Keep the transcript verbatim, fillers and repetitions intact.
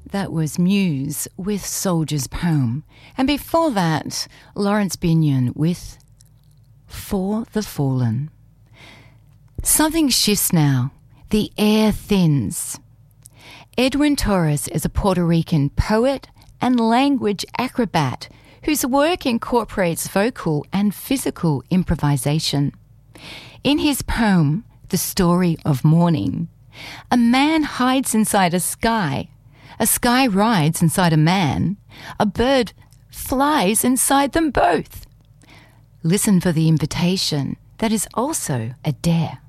That was Muse with Soldier's Poem. And before that, Lawrence Binion with For the Fallen. Something shifts now. The air thins. Edwin Torres is a Puerto Rican poet and language acrobat whose work incorporates vocal and physical improvisation. In his poem, The Story of Morning, a man hides inside a sky, a sky rides inside a man, a bird flies inside them both. Listen for the invitation that is also a dare.